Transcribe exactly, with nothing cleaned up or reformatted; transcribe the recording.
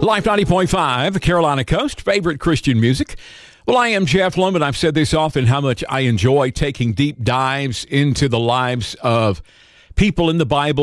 Life ninety point five, the Carolina Coast, favorite Christian music. Well, I am Jeff Lum, I've said this often, how much I enjoy taking deep dives into the lives of people in the Bible.